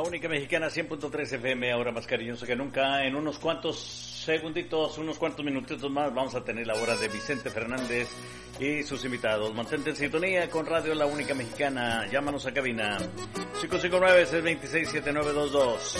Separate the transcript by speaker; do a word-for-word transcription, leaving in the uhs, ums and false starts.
Speaker 1: La única mexicana, cien punto tres F M, ahora más cariñoso que nunca. En unos cuantos segunditos, unos cuantos minutitos más, vamos a tener la hora de Vicente Fernández y sus invitados. Mantente en sintonía con Radio La Única Mexicana. Llámanos a cabina cinco cinco nueve, seis dos seis, siete nueve dos dos.